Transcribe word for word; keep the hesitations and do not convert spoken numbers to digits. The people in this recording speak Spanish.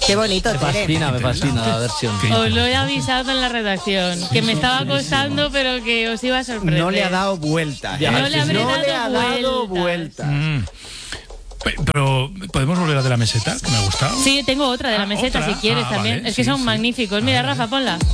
Qué bonito, Me Tere. fascina, me fascina la versión. Os lo he avisado en la redacción, que me estaba costando, pero que os iba a sorprender. No le ha dado vuelta. Ya, No sí, le habré sí. No dado le ha dado vueltas. vuelta. Mm. Pe- Pero, ¿podemos volver a de la meseta? Que me ha gustado. Sí, tengo otra de la Ah, meseta ¿otra? si quieres Ah, también. vale, es que sí, son sí. magníficos. Mira, A ver. Rafa, ponla.